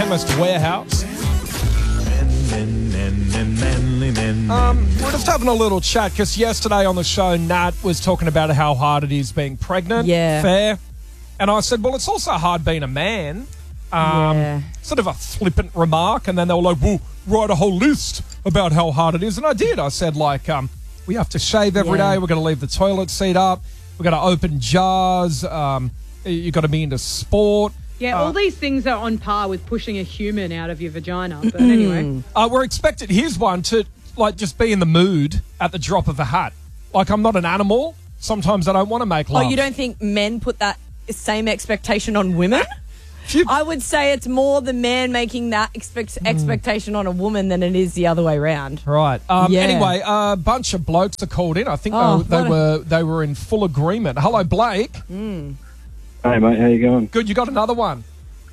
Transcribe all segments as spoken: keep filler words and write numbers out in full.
Chemist Warehouse. Um, we're just having a little chat because yesterday on the show, Nat was talking about how hard it is being pregnant. Yeah. Fair. And I said, well, it's also hard being a man. Um, Yeah. Sort of a flippant remark. And then they were like, well, write a whole list about how hard it is. And I did. I said, like, um, we have to shave every Yeah. day. We're going to leave the toilet seat up. We're going to open jars. Um, you've got to be into sport. Yeah, Uh, all these things are on par with pushing a human out of your vagina. But anyway. Uh, we're expected, here's one, to like just be in the mood at the drop of a hat. Like, I'm not an animal. Sometimes I don't want to make love. Oh, you don't think men put that same expectation on women? You- I would say it's more the man making that expect- expectation on a woman than it is the other way around. Right. Um, Yeah. Anyway, a bunch of blokes are called in. I think Oh, they, they what a- were they were in full agreement. Hello, Blake. Hey mate, how you going? Good, you got another one.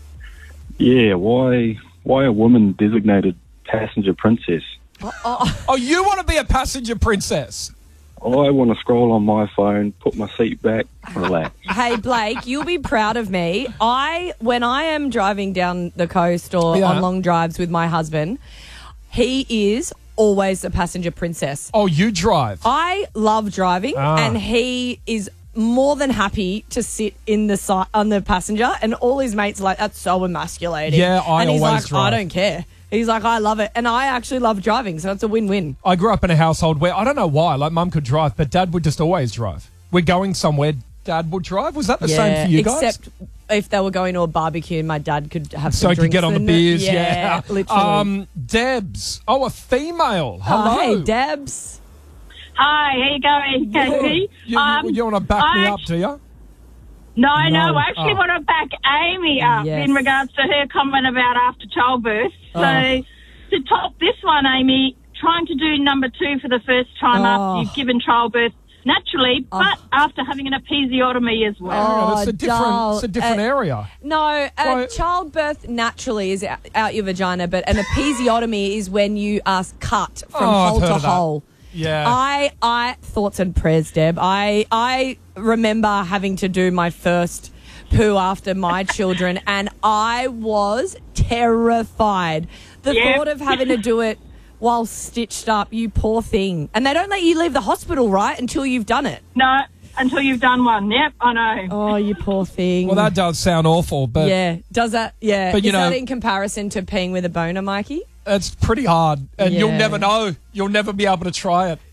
Yeah, why why a woman designated passenger princess? Oh, you want to be a passenger princess? I want to scroll on my phone, put my seat back, relax. Hey, Blake, you'll be proud of me. I, when I am driving down the coast or Yeah. on long drives with my husband, he is always the passenger princess. Oh, you drive. I love driving, Ah. and he is more than happy to sit in the si- on the passenger, and all his mates are like, that's so emasculating. Yeah, I and he's always like, drive. I don't care. He's like, I love it, and I actually love driving, so it's a win-win. I grew up in a household where, I don't know why, like mum could drive, but dad would just always drive. We're going somewhere, dad would drive. Was that the same for you guys? except if they were going to a barbecue, and my dad could have So some you could drinks get on the and- beers, yeah. yeah, literally. Um, Debs. Oh, a female. Hello. Oh, hey, Debs. Hi, how you going, Casey? You, Um, you want to back me I up, do you? No, no, No. I actually Oh. want to back Amy up Yes. in regards to her comment about after childbirth. So Oh. to top this one, Amy, trying to do number two for the first time Oh. after you've given childbirth naturally, but after having an episiotomy as well. Oh, it's a different, dull. it's a different Uh, area. No, uh, Why- childbirth naturally is out, out your vagina, but an episiotomy is when you are cut from Oh, I've hole heard to of that. hole. Yeah. I, I thoughts and prayers, Deb. I, I remember having to do my first poo after my children, and I was terrified. The Yep. thought of having to do it while stitched up, you poor thing. And they don't let you leave the hospital, right, until you've done it. No, until you've done one. Yep, I know. Oh, you poor thing. Well, that does sound awful, but yeah, does that? Yeah, But, you is know- that in comparison to peeing with a boner, Mikey? it's pretty hard. And you'll Yeah. never know. You'll never be able to try it.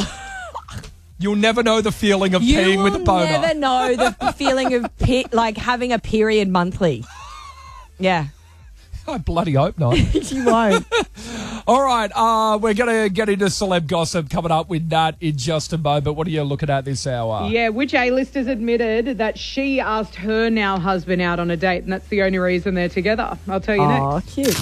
You'll never know the feeling of You peeing will with a boner. never know the feeling of pe- like having a period monthly. Yeah, I bloody hope not. you won't. All right, uh, we're going to get into celeb gossip coming up with Nat in just a moment. What are you looking at this hour? Yeah, which A-listers admitted that she asked her now husband out on a date, and that's the only reason they're together. I'll tell you next. Oh, cute.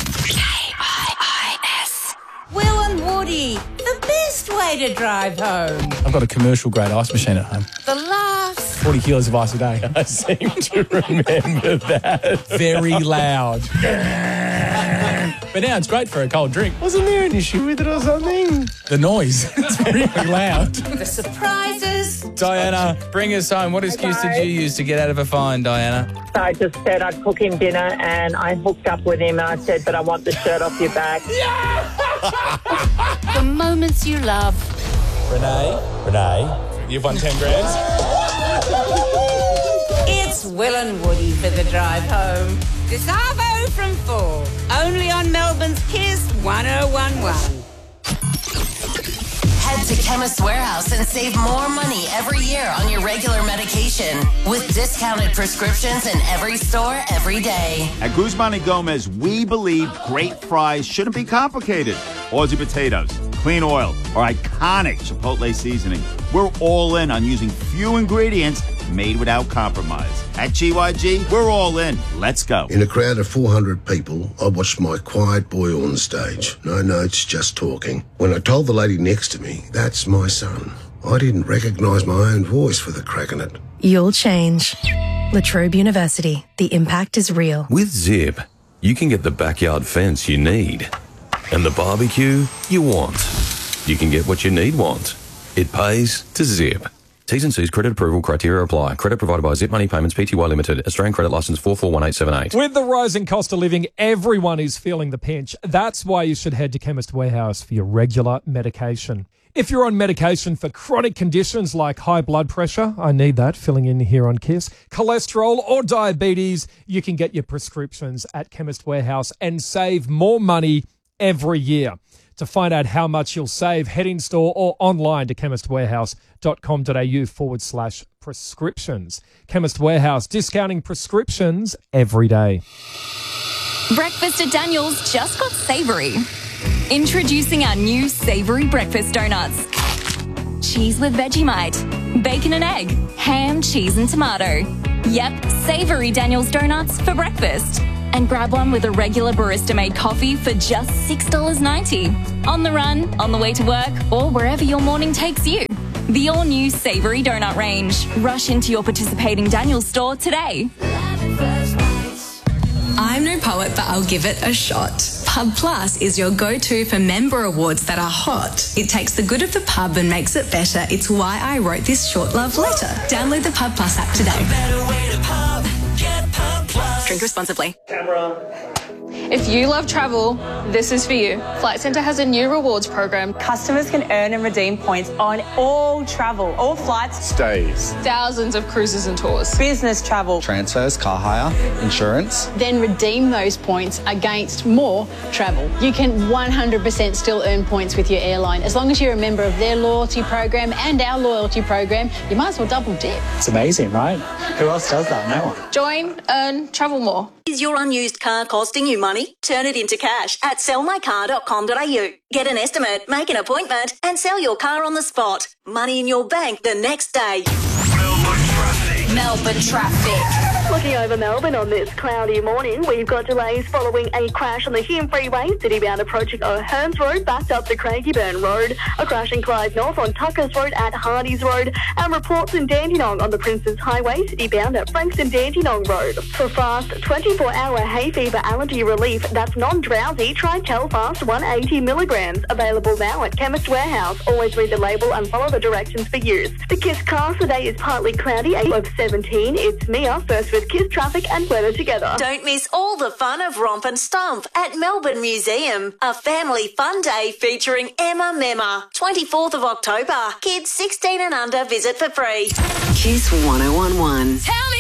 Will and Woody, the best way to drive home. I've got a commercial grade ice machine at home. The laughs. forty kilos of ice a day. I seem to remember that. Very loud. But now it's great for a cold drink. Wasn't there an issue with it or something? The noise. It's really loud. The surprises. Diana, bring us home. What excuse did you use to get out of a fine, Diana? So I just said I'd cook him dinner, and I hooked up with him, and I said, but I want the shirt off your back. The moments you love. Renee? Renee? You've won ten grand? It's Will and Woody for the drive home. This Arvo from four. Only on Melbourne's Kiss one oh one one. Head to Chemist Warehouse and save more money every year on your regular medication with discounted prescriptions in every store every day. At Guzman and Gomez, we believe great fries shouldn't be complicated. Aussie potatoes, clean oil, or iconic Chipotle seasoning. We're all in on using few ingredients made without compromise. At G Y G, we're all in. Let's go. In a crowd of four hundred people, I watched my quiet boy on stage. No notes, just talking. When I told the lady next to me, that's my son, I didn't recognise my own voice for the crack in it. You'll change. Latrobe University. The impact is real. With Zip, you can get the backyard fence you need and the barbecue you want. You can get what you need want. It pays to Zip. T's and C's credit approval criteria apply. Credit provided by Zip Money Payments Pty Limited. Australian credit licence four four one eight seven eight. With the rising cost of living, everyone is feeling the pinch. That's why you should head to Chemist Warehouse for your regular medication. If you're on medication for chronic conditions like high blood pressure, I need that, filling in here on KISS, cholesterol or diabetes, you can get your prescriptions at Chemist Warehouse and save more money every year. To find out how much you'll save, head in store or online to chemistwarehouse.com.au forward slash prescriptions. Chemist Warehouse, discounting prescriptions every day. Breakfast at Daniel's just got savoury. Introducing our new savoury breakfast donuts. Cheese with Vegemite, bacon and egg, ham, cheese and tomato. Yep, savoury Daniel's donuts for breakfast. And grab one with a regular barista-made coffee for just six dollars ninety. On the run, on the way to work, or wherever your morning takes you. The all-new savoury donut range. Rush into your participating Daniel's store today. I'm no poet, but I'll give it a shot. Pub Plus is your go-to for member awards that are hot. It takes the good of the pub and makes it better. It's why I wrote this short love letter. Download the Pub Plus app today. Drink responsibly. Camera. If you love travel, this is for you. Flight Centre has a new rewards program. Customers can earn and redeem points on all travel, all flights, Stays. Thousands of cruises and tours. business travel. Transfers, car hire, insurance. Then redeem those points against more travel. You can one hundred percent still earn points with your airline. As long as you're a member of their loyalty program and our loyalty program, you might as well double dip. It's amazing, right? Who else does that? No one. Join, earn, travel more. Is your unused car costing you money? Turn it into cash at sell my car dot com dot a u. Get an estimate, make an appointment, and sell your car on the spot. Money in your bank the next day. Melbourne traffic. Melbourne traffic. Looking over Melbourne on this cloudy morning, we've got delays following a crash on the Hume Freeway, city-bound approaching O'Hearns Road, backed up to Craigieburn Road. A crash in Clyde North on Tuckers Road at Hardies Road, and reports in Dandenong on the Princes Highway, city-bound at Frankston Dandenong Road. For fast twenty-four hour hay fever allergy relief that's non-drowsy, try Telfast one hundred eighty milligrams. Available now at Chemist Warehouse. Always read the label and follow the directions for use. The KISS cast today is partly cloudy, eight of seventeen. It's Mia, first with KISS traffic and weather together. Don't miss all the fun of Romp and Stomp at Melbourne Museum. A family fun day featuring Emma Memma. twenty-fourth of October. Kids sixteen and under visit for free. KISS one oh one one. Tell me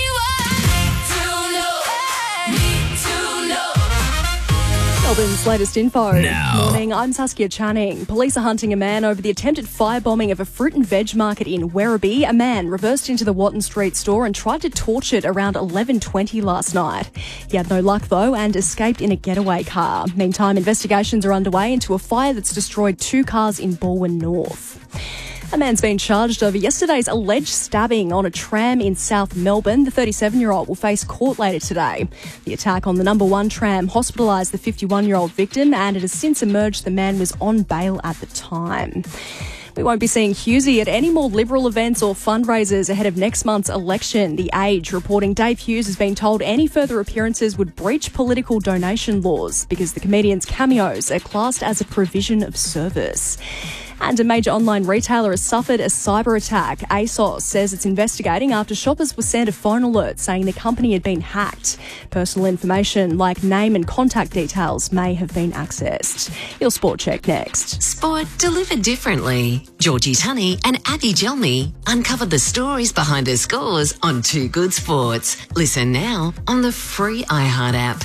Melbourne's latest info. Now. Morning, I'm Saskia Channing. Police are hunting a man over the attempted firebombing of a fruit and veg market in Werribee. A man reversed into the Watton Street store and tried to torch it around eleven twenty last night. He had no luck, though, and escaped in a getaway car. Meantime, investigations are underway into a fire that's destroyed two cars in Balwyn North. A man's been charged over yesterday's alleged stabbing on a tram in South Melbourne. The thirty-seven-year-old will face court later today. The attack on the number one tram hospitalised the fifty-one-year-old victim, and it has since emerged the man was on bail at the time. We won't be seeing Hughesy at any more Liberal events or fundraisers ahead of next month's election. The Age reporting Dave Hughes has been told any further appearances would breach political donation laws because the comedian's cameos are classed as a provision of service. And a major online retailer has suffered a cyber attack. ASOS says it's investigating after shoppers were sent a phone alert saying the company had been hacked. Personal information like name and contact details may have been accessed. Your Sport Check next. Sport delivered differently. Georgie Tunney and Abby Gelmy uncovered the stories behind her scores on Two Good Sports. Listen now on the free iHeart app.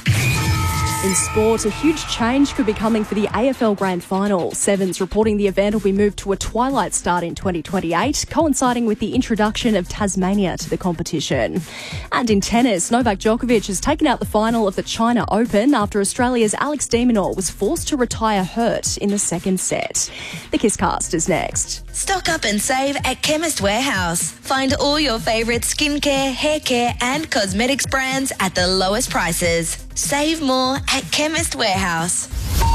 In sport, a huge change could be coming for the A F L Grand Final. Sevens reporting the event will be moved to a twilight start in twenty twenty-eight, coinciding with the introduction of Tasmania to the competition. And in tennis, Novak Djokovic has taken out the final of the China Open after Australia's Alex de Minaur was forced to retire hurt in the second set. The KISScast is next. Stock up and save at Chemist Warehouse. Find all your favourite skincare, hair care and cosmetics brands at the lowest prices. Save more at Chemist Warehouse.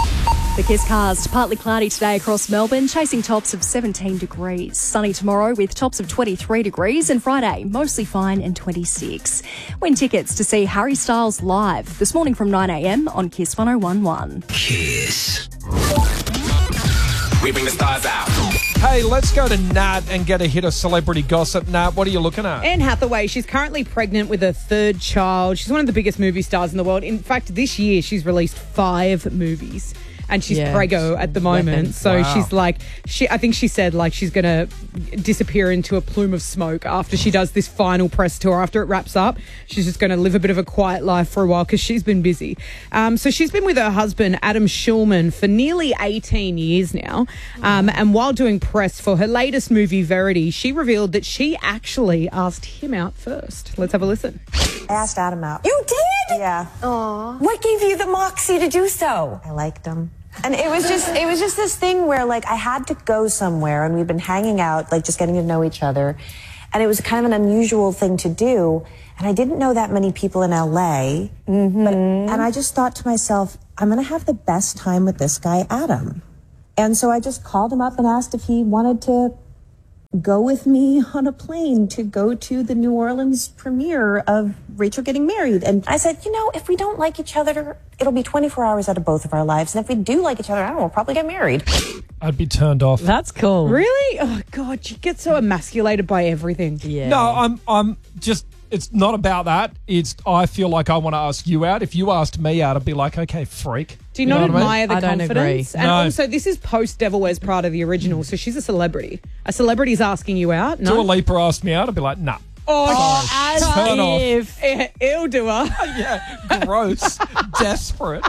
The KISScast, partly cloudy today across Melbourne, chasing tops of seventeen degrees. Sunny tomorrow with tops of twenty-three degrees, and Friday mostly fine and twenty-six. Win tickets to see Harry Styles live this morning from nine a m on KISS one oh one one. KISS. We bring the stars out. Hey, let's go to Nat and get a hit of celebrity gossip. Nat, what are you looking at? Anne Hathaway, she's currently pregnant with her third child. She's one of the biggest movie stars in the world. In fact, this year she's released five movies. And she's Yeah. preggo at the moment. Weapons. So Wow. she's like, she. I think she said like she's going to disappear into a plume of smoke after she does this final press tour. After it wraps up, she's just going to live a bit of a quiet life for a while because she's been busy. Um, so she's been with her husband, Adam Schulman, for nearly eighteen years now. Um, and while doing press for her latest movie, Verity, she revealed that she actually asked him out first. Let's have a listen. I asked Adam out. You did? Yeah. Aw. What gave you the moxie to do so? I liked him. And it was just it was just this thing where like I had to go somewhere and we've been hanging out, like just getting to know each other. And it was kind of an unusual thing to do. And I didn't know that many people in L A. Mm-hmm. But, and I just thought to myself, I'm going to have the best time with this guy, Adam. And so I just called him up and asked if he wanted to go with me on a plane to go to the New Orleans premiere of Rachel Getting Married. And I said, you know, if we don't like each other, it'll be twenty-four hours out of both of our lives. And if we do like each other, I don't know, we'll probably get married. I'd be turned off. That's cool. Really? Oh, God, you get so emasculated by everything. Yeah. No, I'm I'm just, it's not about that. It's, I feel like I want to ask you out. If you asked me out, I'd be like, okay, freak. Do you, not know what I mean? admire the I don't confidence? agree. And No. also, this is post Devil Wears Prada, the original, so she's a celebrity. A celebrity's asking you out? No? Dua Lipa asked me out, I'd be like, nah. Oh, Sorry. as Turn off. if. Eh, Ew, Dua. Yeah, gross. Desperate.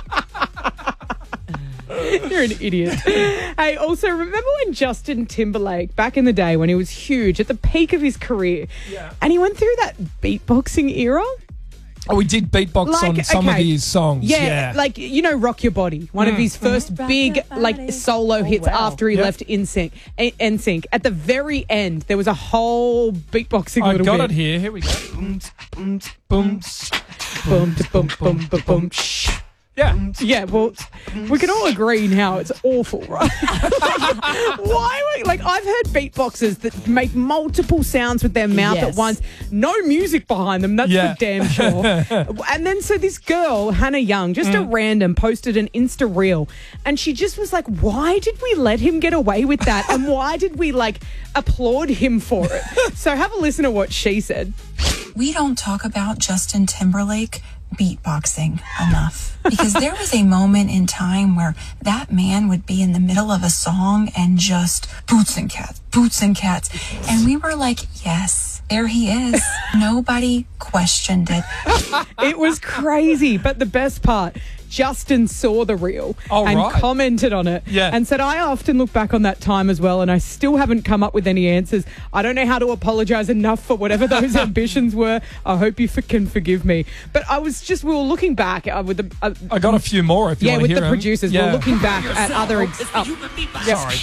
You're an idiot. Hey, also, remember when Justin Timberlake, back in the day when he was huge, at the peak of his career, Yeah. and he went through that beatboxing era? Oh, we did beatbox Like, on some okay. of his songs. Yeah, Yeah. like, you know, Rock Your Body, one of Mm. his first big, like, solo hits wow. after he Yep. left N Sync. N Sync. At the very end, there was a whole beatboxing I little got bit. it here. Here we go. Boom, boom, boom, Boom, da, boom, boom, boom, boom. Shh. Yeah. Yeah, well, we can all agree now it's awful, right? Why? Would, like, I've heard beatboxers that make multiple sounds with their mouth Yes. at once, no music behind them. That's Yeah. for damn sure. And then, so this girl, Hannah Young, just a random, posted an Insta reel, and she just was like, "Why did we let him get away with that? And why did we like applaud him for it?" So have a listen to what she said. We don't talk about Justin Timberlake beatboxing enough because there was a moment in time where that man would be in the middle of a song and just boots and cats, boots and cats. And we were like, yes, there he is. Nobody questioned it. It was crazy. But the best part, Justin saw the reel Oh, and right. commented on it Yeah. and said, I often look back on that time as well and I still haven't come up with any answers. I don't know how to apologize enough for whatever those ambitions were. I hope you f- can forgive me. But I was just, we were looking back uh, with the... Uh, I got a few more if you yeah, want with to hear the them. producers. Yeah. We're looking back at other... Ex- oh, yeah. Sorry.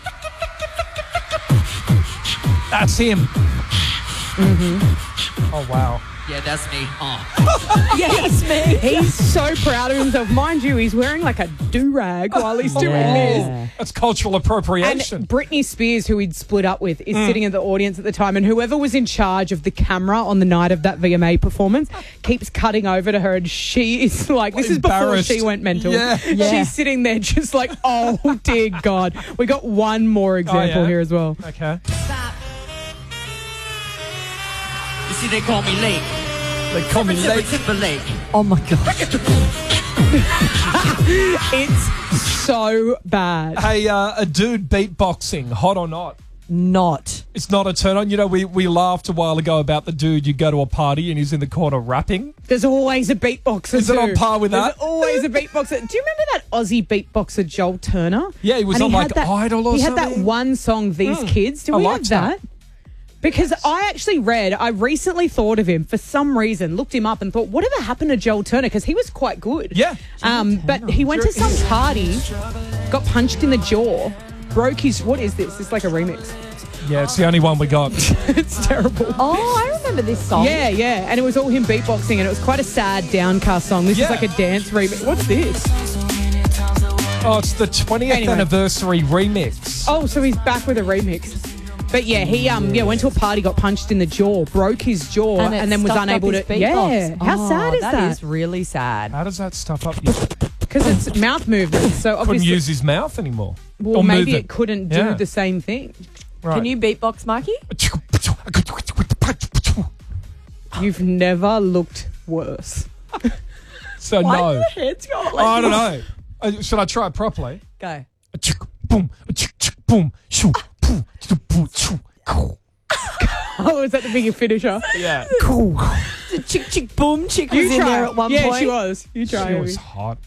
That's him. Mm-hmm. Oh, wow. Yeah, that's me. Oh. Yes, me. He's so proud of himself. Mind you, he's wearing like a do-rag while he's doing this. That's cultural appropriation. And Britney Spears, who he'd split up with, is sitting in the audience at the time, and whoever was in charge of the camera on the night of that V M A performance keeps cutting over to her, and she is like, this is before Embarrassed. she went mental. Yeah. Yeah. She's sitting there just like, oh, dear God. We got one more example Oh, yeah? here as well. Okay. You see, they call me late. They call me Timber, late. Timberlake. Oh my God. It's so bad. Hey, uh, a dude beatboxing, hot or not? Not. It's not a turn on. You know, we, we laughed a while ago about the dude you go to a party and he's in the corner rapping. There's always a beatboxer. Is it too. on par with There's that? always a beatboxer. Do you remember that Aussie beatboxer Joel Turner? Yeah, he was And on, had like, that, Idol or He had that something. one song, These Mm, Kids. Do I we have liked that? that. Because I actually read, I recently thought of him for some reason, looked him up and thought, whatever happened to Joel Turner? Because he was quite good. Yeah. Um, but he went to some party, got punched in the jaw, broke his, what is this? It's like a remix. Yeah, it's the only one we got. It's terrible. Oh, I remember this song. Yeah, yeah. And it was all him beatboxing and it was quite a sad, downcast song. This Yeah. is like a dance remix. What's this? Oh, it's the twentieth Anyway. anniversary remix. Oh, so he's back with a remix. But yeah, he um yeah went to a party, got punched in the jaw, broke his jaw, And, and, it then was stuffed up unable his to. beatbox. Yeah, how Oh, sad is that? That is really sad. How does that stuff up? You Because it's mouth movements. So couldn't obviously, use his mouth anymore. Well, Or maybe move it couldn't do Yeah. the same thing. Right. Can you beatbox, Mikey? You've never looked worse. So Why no. do the heads go like I don't this? know. Uh, Should I try it properly? Go. Boom, boom, shoo, boom, boom, shoo. Oh, is that the bigger finisher? Yeah. The chick chick boom chick was You in try. there at one yeah, point. she was. You try. She Amy. was hot.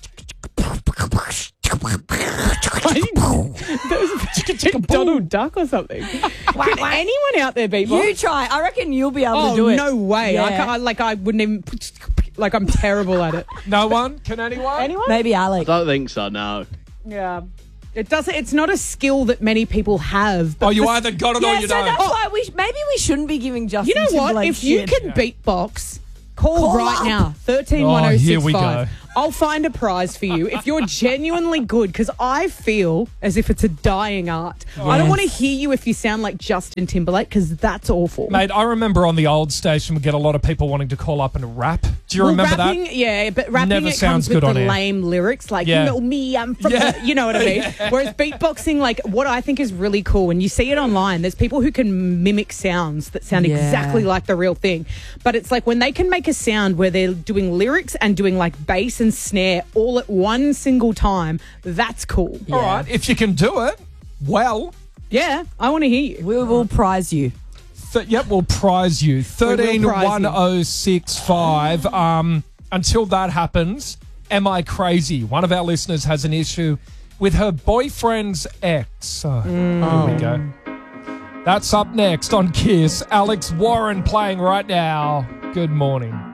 Donald Duck or something. Can anyone out there beatbox? You try. I reckon you'll be able Oh, to do it. no way. I Yeah. can't, I, like, I wouldn't even... Like, I'm terrible at it. No one? Can anyone? Anyone? Maybe Alex. I don't think so, no. Yeah. It doesn't. It's not a skill that many people have. but Oh, you the- either got it or Yeah, you so don't. that's why we sh- maybe we shouldn't be giving Justin You know what? Timberlake If you shit. can beatbox, call, Call right up. now. thirteen Oh, one oh here six we five. go. I'll find a prize for you if you're genuinely good, because I feel as if it's a dying art. I don't Yes. want to hear you if you sound like Justin Timberlake, because that's awful. Mate, I remember on the old station we get a lot of people wanting to call up and rap. Do you Well, remember rapping, that? Yeah, but rapping Never it sounds comes with good on the air. lame lyrics, like Yeah. you know me, I'm from, Yeah. the, you know what I mean. Yeah. Whereas beatboxing, like what I think is really cool, when you see it online, there's people who can mimic sounds that sound Yeah. exactly like the real thing. But it's like when they can make a sound where they're doing lyrics and doing like bass and snare all at one single time, that's cool. All right, if you can do it, well. Yeah, I want to hear you. We will prize you. Th- yep, we'll prize you. thirteen one oh six five. Um, until that happens, am I crazy? One of our listeners has an issue with her boyfriend's ex. So, here we go. That's up next on Kiss. Alex Warren playing right now. Good morning.